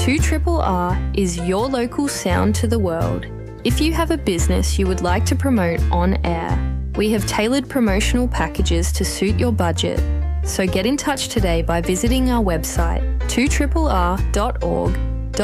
2RRR is your local sound to the world. If you have a business you would like to promote on air, we have tailored promotional packages to suit your budget. So get in touch today by visiting our website 2RRR.org